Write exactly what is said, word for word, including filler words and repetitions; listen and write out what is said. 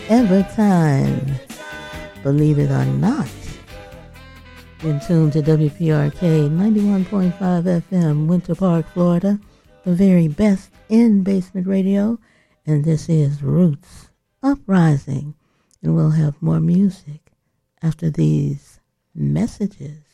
whatever time. Believe it or not. You're tuned to W P R K ninety-one point five F M, Winter Park, Florida, the very best in basement radio, and this is Roots Uprising, and we'll have more music after these messages.